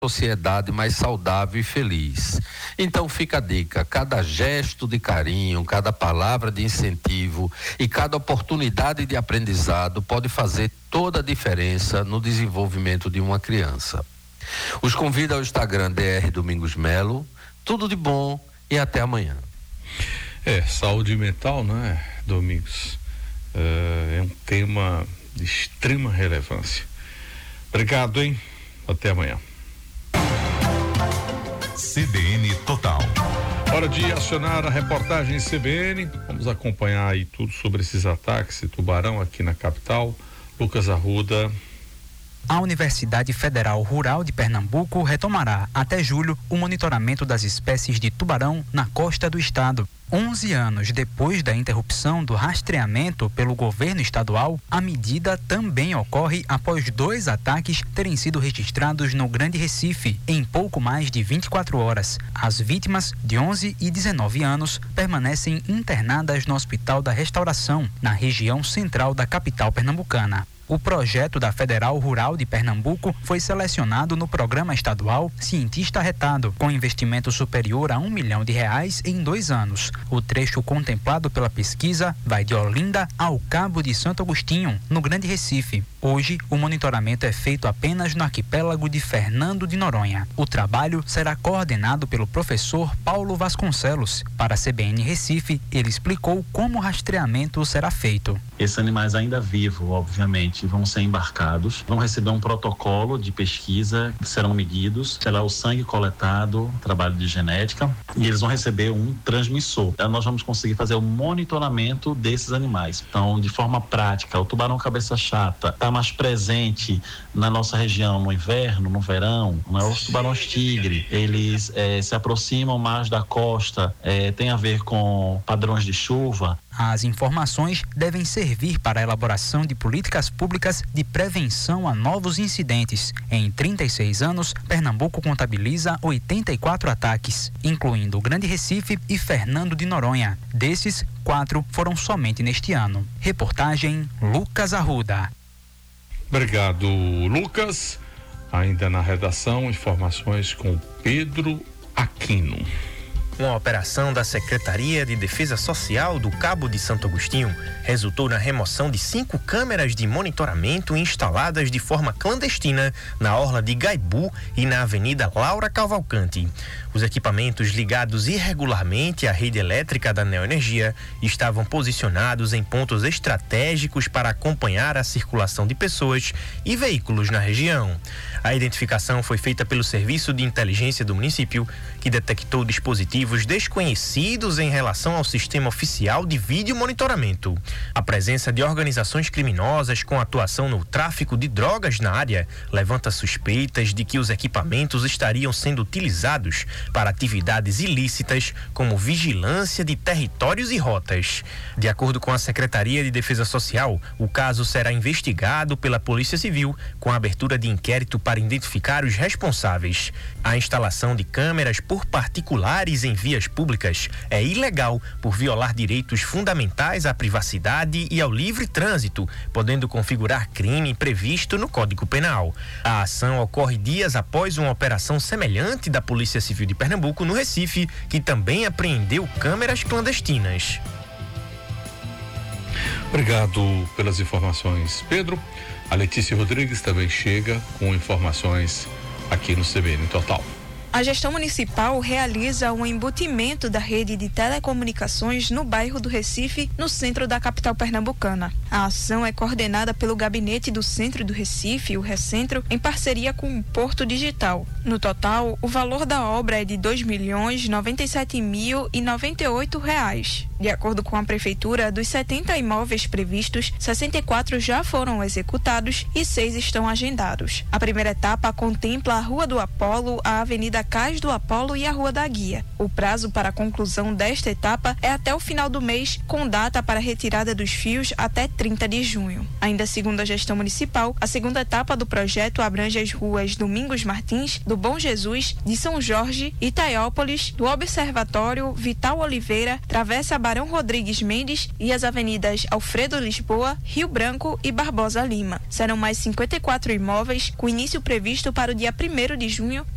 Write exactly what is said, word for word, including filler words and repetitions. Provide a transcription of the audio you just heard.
sociedade mais saudável e feliz. Então fica a dica, cada gesto de carinho, cada palavra de incentivo e cada oportunidade de aprendizado pode fazer toda a diferença no desenvolvimento de uma criança. Os convido ao Instagram D R Domingos Melo. Tudo de bom e até amanhã. É, saúde mental, não é, Domingos? É, é um tema de extrema relevância. Obrigado, hein? Até amanhã. C B N Total. Hora de acionar a reportagem C B N. Vamos acompanhar aí tudo sobre esses ataques de tubarão aqui na capital. Lucas Arruda. A Universidade Federal Rural de Pernambuco retomará até julho o monitoramento das espécies de tubarão na costa do estado. onze anos depois da interrupção do rastreamento pelo governo estadual, a medida também ocorre após dois ataques terem sido registrados no Grande Recife em pouco mais de vinte e quatro horas. As vítimas, de onze e dezenove anos, permanecem internadas no Hospital da Restauração, na região central da capital pernambucana. O projeto da Federal Rural de Pernambuco foi selecionado no programa estadual Cientista Retado, com investimento superior a um milhão de reais em dois anos. O trecho contemplado pela pesquisa vai de Olinda ao Cabo de Santo Agostinho, no Grande Recife. Hoje, o monitoramento é feito apenas no arquipélago de Fernando de Noronha. O trabalho será coordenado pelo professor Paulo Vasconcelos. Para a C B N Recife, ele explicou como o rastreamento será feito. Esses animais ainda vivos, obviamente, vão ser embarcados, vão receber um protocolo de pesquisa, serão medidos, será o sangue coletado, trabalho de genética, e eles vão receber um transmissor. Então, nós vamos conseguir fazer o monitoramento desses animais. Então, de forma prática, o tubarão cabeça chata está mais presente na nossa região no inverno, no verão, né? Os tubarões tigre, eles é, se aproximam mais da costa, é, tem a ver com padrões de chuva. As informações devem servir para a elaboração de políticas públicas de prevenção a novos incidentes. Em trinta e seis anos, Pernambuco contabiliza oitenta e quatro ataques, incluindo o Grande Recife e Fernando de Noronha. Desses, quatro foram somente neste ano. Reportagem Lucas Arruda. Obrigado, Lucas. Ainda na redação, informações com Pedro Aquino. Uma operação da Secretaria de Defesa Social do Cabo de Santo Agostinho resultou na remoção de cinco câmeras de monitoramento instaladas de forma clandestina na orla de Gaibu e na Avenida Laura Cavalcante. Os equipamentos ligados irregularmente à rede elétrica da Neoenergia estavam posicionados em pontos estratégicos para acompanhar a circulação de pessoas e veículos na região. A identificação foi feita pelo Serviço de Inteligência do município, que detectou dispositivos desconhecidos em relação ao sistema oficial de vídeo monitoramento. A presença de organizações criminosas com atuação no tráfico de drogas na área levanta suspeitas de que os equipamentos estariam sendo utilizados para atividades ilícitas como vigilância de territórios e rotas. De acordo com a Secretaria de Defesa Social, o caso será investigado pela Polícia Civil com a abertura de inquérito para identificar os responsáveis. A instalação de câmeras por particulares em vias públicas é ilegal por violar direitos fundamentais à privacidade e ao livre trânsito, podendo configurar crime previsto no Código Penal. A ação ocorre dias após uma operação semelhante da Polícia Civil de Pernambuco no Recife, que também apreendeu câmeras clandestinas. Obrigado pelas informações, Pedro. A Letícia Rodrigues também chega com informações aqui no C B N Total. A gestão municipal realiza um embutimento da rede de telecomunicações no bairro do Recife, no centro da capital pernambucana. A ação é coordenada pelo Gabinete do Centro do Recife, o Recentro, em parceria com o Porto Digital. No total, o valor da obra é de dois milhões noventa e sete mil e noventa e oito reais. De acordo com a Prefeitura, dos setenta imóveis previstos, sessenta e quatro já foram executados e seis estão agendados. A primeira etapa contempla a Rua do Apolo, a Avenida Cais do Apolo e a Rua da Guia. O prazo para a conclusão desta etapa é até o final do mês, com data para a retirada dos fios até trinta de junho. Ainda segundo a gestão municipal, a segunda etapa do projeto abrange as ruas Domingos Martins, do Bom Jesus, de São Jorge, Itaiópolis, do Observatório, Vital Oliveira, Travessa Barão Rodrigues Mendes e as avenidas Alfredo Lisboa, Rio Branco e Barbosa Lima. Serão mais cinquenta e quatro imóveis, com início previsto para o dia primeiro de junho,